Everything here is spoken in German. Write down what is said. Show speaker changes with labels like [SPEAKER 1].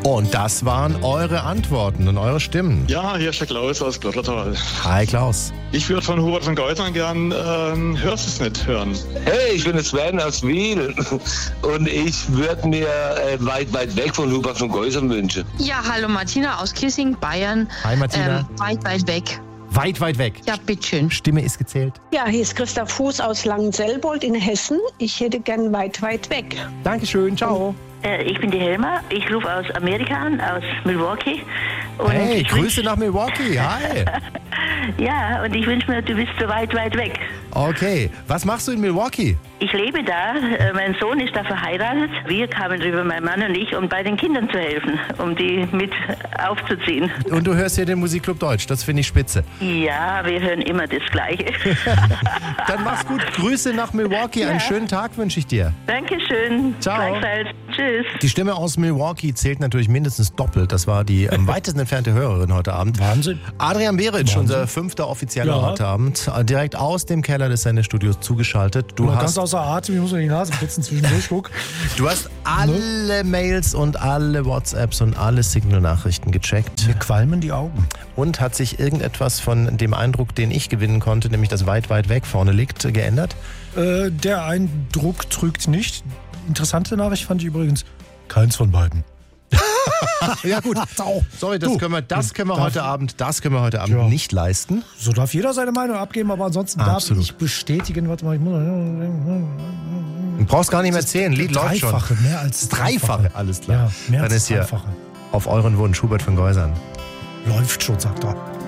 [SPEAKER 1] Und das waren eure Antworten und eure Stimmen.
[SPEAKER 2] Ja, hier ist der Klaus aus Plottertal.
[SPEAKER 1] Hi Klaus.
[SPEAKER 2] Ich würde von Hubert von Geusern gern Hörst es nicht hören.
[SPEAKER 3] Hey, ich bin der Sven aus Wiel und ich würde mir weit weg von Hubert von Geusern wünschen.
[SPEAKER 4] Ja, hallo Martina aus Kissing, Bayern.
[SPEAKER 1] Hi Martina.
[SPEAKER 4] Weit weg.
[SPEAKER 1] Weit weg.
[SPEAKER 4] Ja, bitteschön.
[SPEAKER 1] Stimme ist gezählt.
[SPEAKER 5] Ja, hier ist Christa Fuß aus Langenselbold in Hessen. Ich hätte gern weit weg.
[SPEAKER 1] Dankeschön, ciao.
[SPEAKER 6] Ich bin die Helma. Ich rufe aus Amerika an, aus Milwaukee. Und
[SPEAKER 1] hey, Grüße nach Milwaukee. Hi.
[SPEAKER 6] Ja, und ich wünsche mir, du bist so weit weg.
[SPEAKER 1] Okay, was machst du in Milwaukee?
[SPEAKER 6] Ich lebe da. Mein Sohn ist da verheiratet. Wir kamen rüber, mein Mann und ich, um bei den Kindern zu helfen, um die mit aufzuziehen.
[SPEAKER 1] Und du hörst hier den Musikclub Deutsch, das finde ich spitze.
[SPEAKER 6] Ja, wir hören immer das Gleiche.
[SPEAKER 1] Dann mach's gut. Grüße nach Milwaukee. Einen schönen Tag wünsche ich dir.
[SPEAKER 6] Dankeschön.
[SPEAKER 1] Ciao.
[SPEAKER 6] Gleichfalls. Tschüss.
[SPEAKER 1] Die Stimme aus Milwaukee zählt natürlich mindestens doppelt. Das war die am weitesten entfernte Hörerin heute Abend.
[SPEAKER 7] Wahnsinn.
[SPEAKER 1] Adrian Beritsch, unser 5. offizieller heute Abend, direkt aus dem Keller des Sendestudios zugeschaltet. Du
[SPEAKER 7] ganz außer Atem, ich muss mir die Nase putzen zwischendurch. Guck.
[SPEAKER 1] Du hast alle Mails und alle WhatsApps und alle Signal-Nachrichten gecheckt.
[SPEAKER 7] Mir qualmen die Augen.
[SPEAKER 1] Und hat sich irgendetwas von dem Eindruck, den ich gewinnen konnte, nämlich dass weit weg vorne liegt, geändert?
[SPEAKER 7] Der Eindruck trügt nicht. Interessante Nachricht fand ich übrigens, keins von beiden.
[SPEAKER 1] Ja gut, sorry, das können wir heute Abend nicht leisten.
[SPEAKER 7] So darf jeder seine Meinung abgeben, aber ansonsten darf ich bestätigen, warte mal, ich muss...
[SPEAKER 1] Du brauchst gar nicht mehr zählen, Lied läuft schon.
[SPEAKER 7] Mehr als
[SPEAKER 1] Dreifache, alles klar.
[SPEAKER 7] Ja, mehr
[SPEAKER 1] Dann
[SPEAKER 7] als
[SPEAKER 1] ist hier
[SPEAKER 7] Dreifache.
[SPEAKER 1] auf euren Wunsch Hubert von Geusern.
[SPEAKER 7] Läuft schon, sagt er.